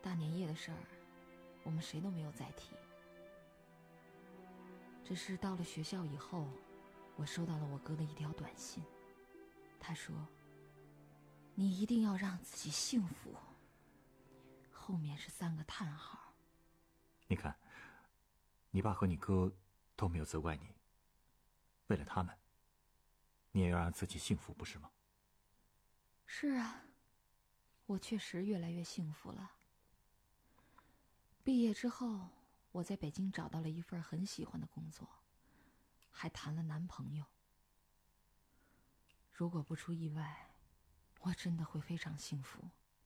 大年夜的事儿，我们谁都没有再提。只是到了学校以后，我收到了我哥的一条短信，他说：“你一定要让自己幸福。”后面是3个叹号。 你看，你爸和你哥都没有责怪你，为了他们，你也要让自己幸福，不是吗？ 是啊，我确实越来越幸福了。毕业之后，我在北京找到了一份很喜欢的工作，还谈了男朋友。如果不出意外，我真的会非常幸福。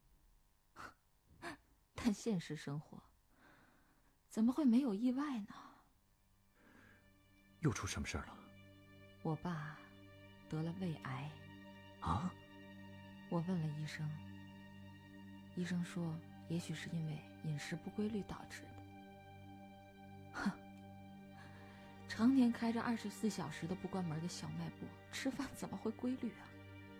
但现实生活怎么会没有意外呢？ 又出什么事儿了？ 我爸得了胃癌。 啊？ 我问了医生，医生说也许是因为饮食不规律导致的。哼，常年开着24小时都不关门的小卖部，吃饭怎么会规律啊？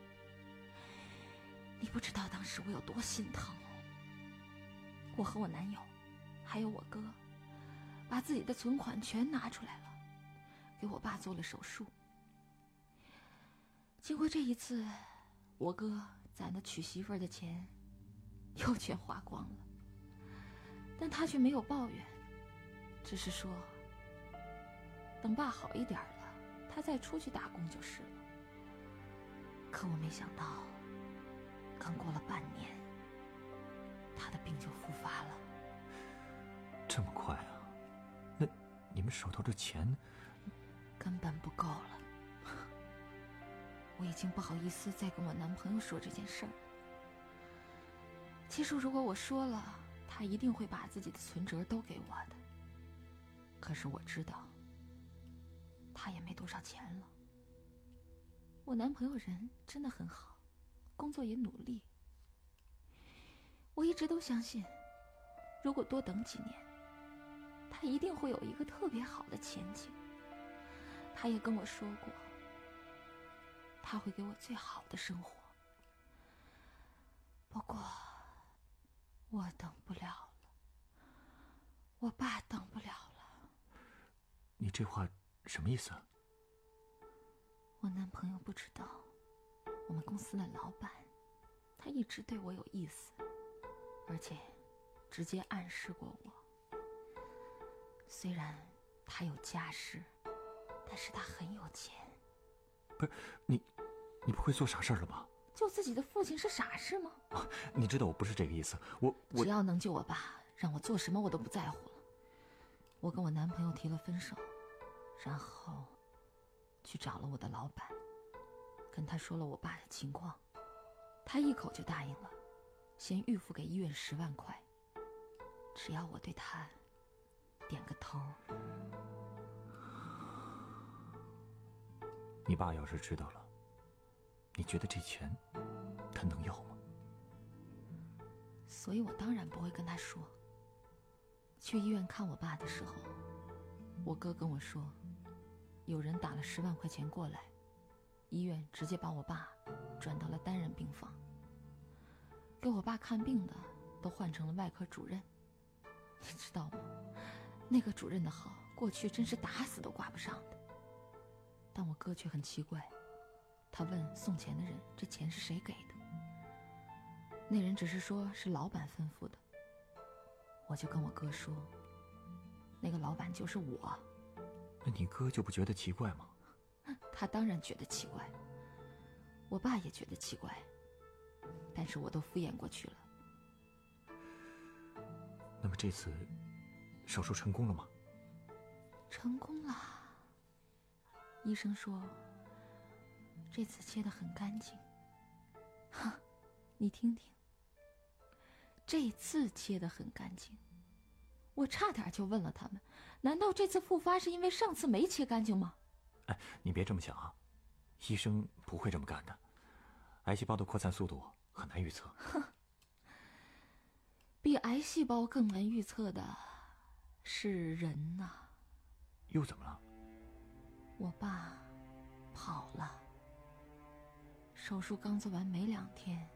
你不知道当时我有多心疼。我和我男友还有我哥把自己的存款全拿出来了，给我爸做了手术。经过这一次，我哥攒的娶媳妇儿的钱又全花光了，但他却没有抱怨，只是说等爸好一点了，他再出去打工就是了。可我没想到，刚过了半年，他的病就复发了。 这么快啊？那你们手头的钱根本不够了。我已经不好意思再跟我男朋友说这件事儿了。其实如果我说了，他一定会把自己的存折都给我的。可是我知道，他也没多少钱了。我男朋友人真的很好，工作也努力。我一直都相信，如果多等几年，他一定会有一个特别好的前景。他也跟我说过，他会给我最好的生活。不过我等不了了，我爸等不了了。 你这话什么意思啊？ 我男朋友不知道，我们公司的老板他一直对我有意思，而且直接暗示过我。虽然他有家室，但是他很有钱。 不是你不会做傻事了吧？ 救自己的父亲是傻事吗？ 你知道我不是这个意思，我只要能救我爸，让我做什么我都不在乎了。我跟我男朋友提了分手，然后去找了我的老板，跟他说了我爸的情况，他一口就答应了，先预付给医院10万块，只要我对他点个头。 你爸要是知道了，你觉得这钱他能要吗？ 所以我当然不会跟他说。去医院看我爸的时候，我哥跟我说，有人打了10万块钱过来，医院直接把我爸转到了单人病房，给我爸看病的都换成了外科主任。你知道吗？那个主任的好，过去真是打死都挂不上的。但我哥却很奇怪，他问送钱的人这钱是谁给的，那人只是说是老板吩咐的。我就跟我哥说，那个老板就是我。 那你哥就不觉得奇怪吗？ 他当然觉得奇怪，我爸也觉得奇怪，但是我都敷衍过去了。 那么这次手术成功了吗？ 成功了。医生说这次切得很干净。哈，你听听，这次切得很干净。我差点就问了他们，难道这次复发是因为上次没切干净吗？ 哎，你别这么想啊，医生不会这么干的。癌细胞的扩散速度很难预测。 比癌细胞更难预测的是人呐。 又怎么了？ 我爸跑了，手术刚做完没2天